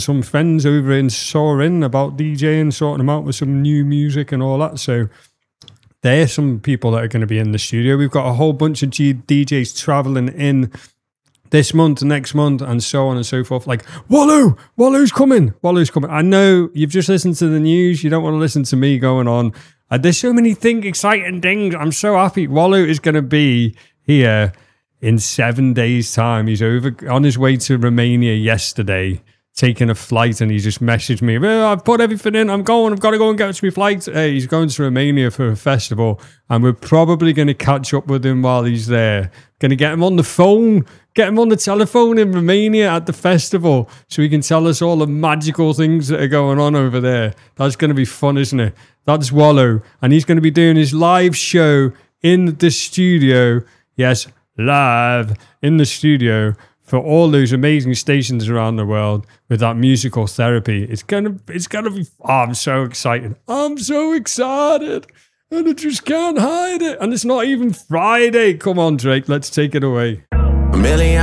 some friends over in Soaring about DJing, sorting them out with some new music and all that. So there's some people that are going to be in the studio. We've got a whole bunch of DJs traveling in this month, next month, and so on and so forth. Like, Wallou's coming. I know you've just listened to the news. You don't want to listen to me going on. There's so many exciting things. I'm so happy. Wallou is going to be here in 7 days' time. He's on his way to Romania yesterday, taking a flight, and he just messaged me, I've put everything in, I've got to go and get to my flight. He's going to Romania for a festival, and we're probably going to catch up with him while he's there. Going to get him on the phone, get him on the telephone in Romania at the festival so he can tell us all the magical things that are going on over there. That's going to be fun, isn't it? That's Wallou, and he's going to be doing his live show in the studio. Yes, live in the studio for all those amazing stations around the world with that musical therapy. It's gonna be. Oh, I'm so excited. And I just can't hide it. And it's not even Friday. Come on, Drake, let's take it away.